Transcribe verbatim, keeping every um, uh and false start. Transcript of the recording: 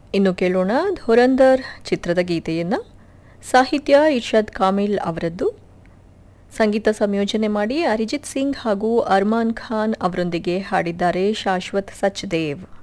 ಇನ್ನು ಕೇಳೋಣ ಧುರಂಧರ್ ಚಿತ್ರದ ಗೀತೆಯನ್ನು. ಸಾಹಿತ್ಯ ಇರ್ಷಾದ್ ಕಾಮಿಲ್ ಅವರದ್ದು. ಸಂಗೀತ ಸಂಯೋಜನೆ ಮಾಡಿ ಅರಿಜಿತ್ ಸಿಂಗ್ ಹಾಗೂ ಅರ್ಮಾನ್ ಖಾನ್ ಅವರೊಂದಿಗೆ ಹಾಡಿದ್ದಾರೆ ಶಾಶ್ವತ್ ಸಚ್ದೇವ್.